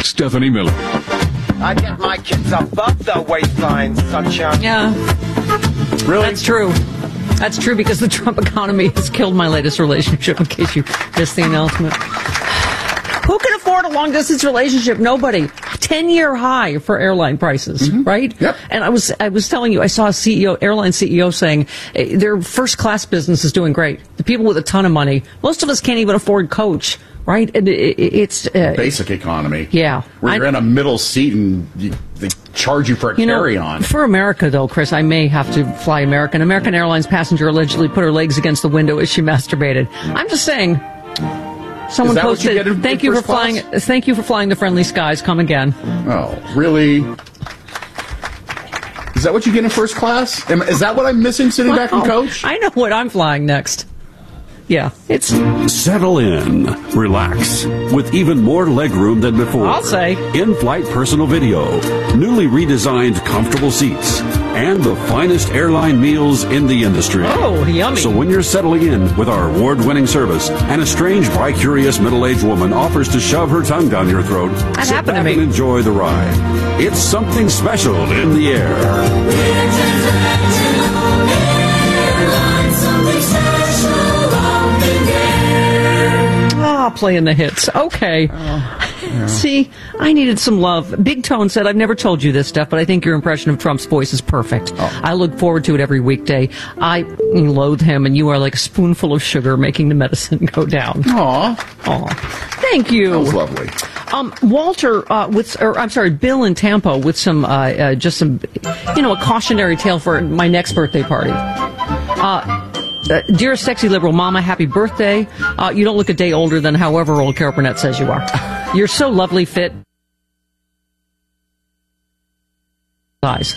Stephanie Miller. I get my kids above the waistline, sunshine. Yeah. Really? That's true. That's true because the Trump economy has killed my latest relationship, in case you missed the announcement. Who can afford a long-distance relationship? Nobody. 10-year high for airline prices, right? Yep. And I was telling you, I saw a airline CEO saying their first-class business is doing great. The people with a ton of money, most of us can't even afford coach, right? And it's basic economy. Yeah. Where you're in a middle seat and they charge you for a carry-on. For America, though, Chris, I may have to fly American. American Airlines passenger allegedly put her legs against the window as she masturbated. I'm just saying. Someone posted, thank you for flying the friendly skies. Come again. Oh, really? Is that what you get in first class? Is that what I'm missing sitting back in coach? I know what I'm flying next. Yeah, it's... Settle in. Relax. With even more legroom than before. I'll say. In-flight personal video. Newly redesigned comfortable seats. And the finest airline meals in the industry. Oh, yummy. So when you're settling in with our award-winning service and a strange, bi-curious middle-aged woman offers to shove her tongue down your throat, that sit happened back to me. and enjoy the ride. It's something special in the air. Playing the hits. Okay. See, I needed some love. Big Tone said, I've never told you this stuff, but I think your impression of Trump's voice is perfect. I look forward to it every weekday. I loathe him, and you are like a spoonful of sugar making the medicine go down. Aw. Thank you. That was lovely. Walter, Bill in Tampa with some, a cautionary tale for my next birthday party. Dearest sexy liberal mama, happy birthday. You don't look a day older than however old Carol Burnett says you are. You're so lovely, fit. Eyes.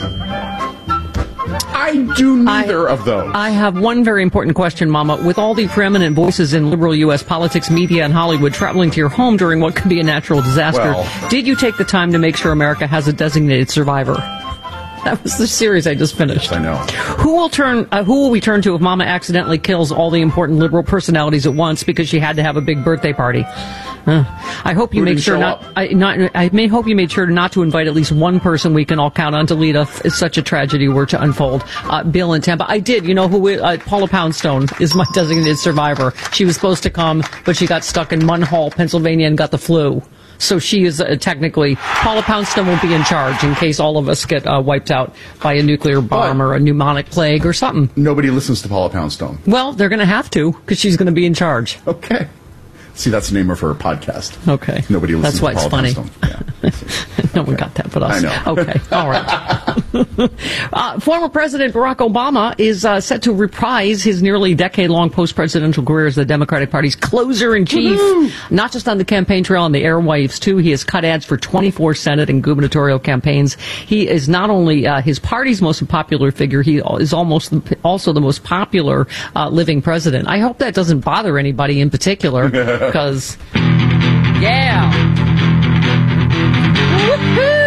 I do neither of those. I have one very important question, Mama. With all the preeminent voices in liberal U.S. politics, media, and Hollywood traveling to your home during what could be a natural disaster, did you take the time to make sure America has a designated survivor? That was the series I just finished. Yes, I know. Who will we turn to if Mama accidentally kills all the important liberal personalities at once because she had to have a big birthday party? I hope you make sure I may hope you made sure not to invite at least one person we can all count on to lead if such a tragedy were to unfold. Bill in Tampa. I did. You know who? Paula Poundstone is my designated survivor. She was supposed to come, but she got stuck in Munhall, Pennsylvania, and got the flu. So she is technically, Paula Poundstone will be in charge in case all of us get wiped out by a nuclear bomb or a pneumonic plague or something. Nobody listens to Paula Poundstone. Well, they're going to have to because she's going to be in charge. Okay. See, that's the name of her podcast. Okay. Nobody listens to Paula Poundstone. That's why it's funny. No one got that but us. I know. Okay. All right. Former President Barack Obama is set to reprise his nearly decade-long post-presidential career as the Democratic Party's closer-in-chief. Woo-hoo! Not just on the campaign trail and the airwaves, too. He has cut ads for 24 Senate and gubernatorial campaigns. He is not only his party's most popular figure, he is also the most popular living president. I hope that doesn't bother anybody in particular, because, yeah. Woo-hoo!